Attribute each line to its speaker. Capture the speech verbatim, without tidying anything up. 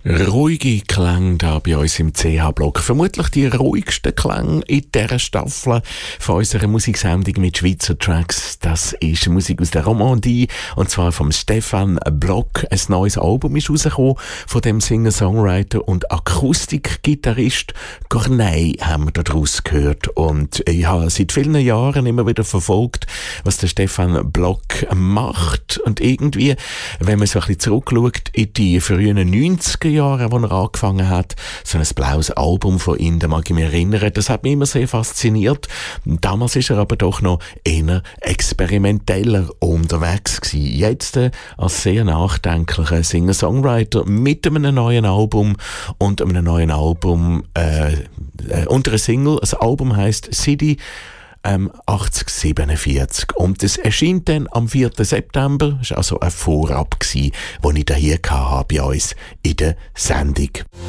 Speaker 1: Ruhige Klänge da bei uns im C H-Block. Vermutlich die ruhigsten Klänge in dieser Staffel von unserer Musiksendung mit Schweizer Tracks. Das ist Musik aus der Romandie, und zwar vom Stefan Block. Ein neues Album ist rausgekommen von dem Singer-Songwriter und Akustikgitarrist Corneille haben wir daraus gehört. Und ich habe seit vielen Jahren immer wieder verfolgt, was der Stefan Block macht. Und irgendwie, wenn man so ein bisschen zurückschaut in die frühen neunziger Jahre, wo er angefangen hat, so ein blaues Album von ihm, da mag ich mich erinnern, das hat mich immer sehr fasziniert. Damals ist er aber doch noch eher experimenteller unterwegs gewesen. Jetzt äh, als sehr nachdenklicher Singer-Songwriter mit einem neuen Album und einem neuen Album äh, äh, unter einer Single. Das Album heisst City Ähm, achtzig siebenundvierzig. Und es erschien dann am vierten September. Das war also ein Vorab, den ich hier hatte bei uns in der Sendung.